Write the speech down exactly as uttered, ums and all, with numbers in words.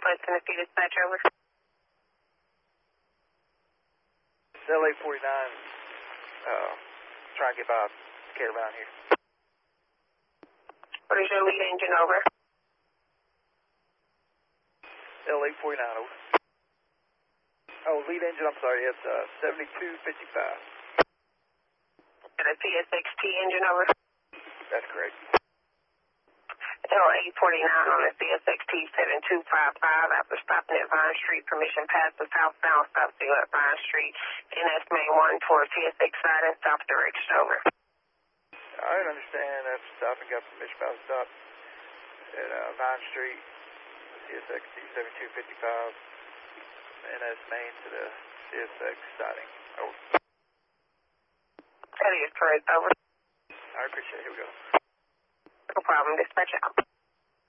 Southwest Tennessee dispatch, over. L A forty-nine, uh, trying to get by Caravan here. What is your lead engine, over? L A forty-nine, over. Oh, lead engine, I'm sorry, it's uh, seventy-two fifty-five. And a P S X T engine, over? That's correct. L A forty-nine on the C S X T seven two five five after stopping at Vine Street. Permission pass the southbound stop signal at Vine Street. N S main one towards C S X side and stop direction, over. I understand that stopping got permission pass stop at uh, Vine Street, C S X T seven two five-five, N S main to the C S X siding. Over. That is correct, over. I appreciate it. Here we go. No problem. Dispatch out.